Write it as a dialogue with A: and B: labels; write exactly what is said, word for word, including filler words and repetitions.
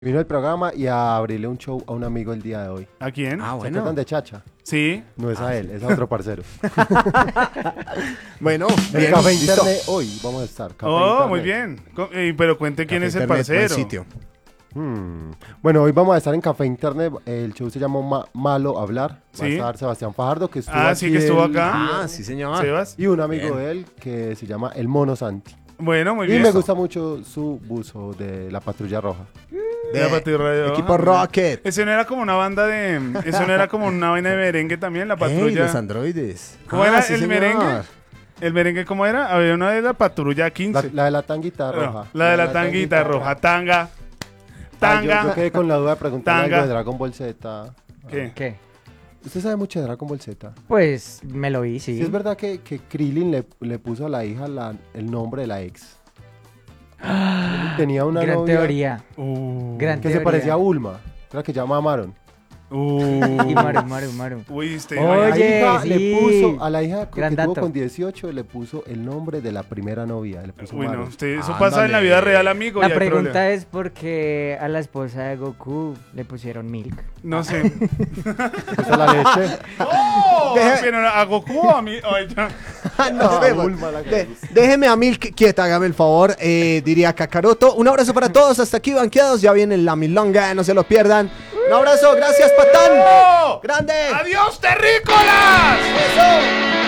A: Vino el programa y a abrirle un show a un amigo el día de hoy.
B: ¿A quién?
C: Ah,
A: ¿Se
C: bueno.
A: acuerdan de Chacha?
B: Sí.
A: No es a él, es a otro parcero.
C: Bueno,
A: En
C: bien,
A: Café
C: listo.
A: Internet hoy vamos a estar. Café
B: Oh,
A: Internet.
B: muy bien. Co- eh, pero cuente quién
C: Café
B: es el
C: Internet, buen
B: parcero.
C: sitio.
A: Hmm. Bueno, hoy vamos a estar en Café Internet. El show se llama Ma- Malo Hablar. Va
B: Sí.
A: a estar Sebastián Fajardo, que estuvo
B: Ah, sí,
A: aquí
B: que estuvo
A: el-
B: acá.
C: Ah, sí, señor.
B: Sebas.
A: Y un amigo
C: Bien.
A: de él que se llama El Mono Santi.
B: Bueno, muy
A: y
B: bien.
A: me gusta mucho su buzo de la Patrulla Roja.
B: De la Patrulla
C: Equipo
B: Roja.
C: Rocket.
B: Ese no era como una banda de... Eso no era como una vaina de merengue también, la
C: Ey,
B: patrulla.
C: los androides.
B: ¿Cómo
C: Ah,
B: era
C: sí,
B: el
C: señor.
B: merengue? ¿El merengue cómo era? Había una de la patrulla
A: La,
B: quince.
A: la de la tanguita
B: No,
A: roja.
B: la de la tanguita roja. Tanga.
A: Ah, yo,
B: Tanga.
A: yo quedé con la duda de preguntar
B: Tanga.
A: algo de Dragon Ball Z.
B: ¿Qué?
D: ¿Qué?
A: ¿Usted sabe mucho de Dragon Ball Z?
D: Pues me lo vi, sí.
A: Sí, es verdad que, que Krillin le, le puso a la hija la- el nombre de la ex. Tenía una
D: Gran
A: novia
D: teoría.
B: Uh,
D: Gran
A: que se
D: teoría.
A: parecía a Bulma, era que llama Amaron.
B: uh.
D: Y Maru, Maru, Maru.
B: Uy, usted...
D: Oye,
A: la hija le
D: sí.
A: puso, a la hija que
D: Gran
A: tuvo
D: dato.
A: con dieciocho le puso el nombre de la primera novia. Le puso
B: Uy, no,
A: Maron.
B: usted, eso
C: Ándale.
B: pasa en la vida real, amigo. y
D: La
B: hay
D: pregunta
B: problema.
D: es por qué a la esposa de Goku le pusieron Milk.
B: No sé.
A: Puso la leche.
B: ¡Oh!
C: Deje-
B: Pero a Goku o a mí... Ay, ya.
C: Ah,
A: No,
C: nos vemos.
A: Bulma la que
C: De-
A: le gusta.
C: déjeme a Milk quieta, hágame el favor, eh, diría Kakaroto. Un abrazo para todos, hasta aquí banqueados, ya viene la milonga, no se lo pierdan. Un abrazo, gracias, Patán.
B: ¡Oh!
C: Grande.
B: ¡Adiós, terrícolas!
C: Eso.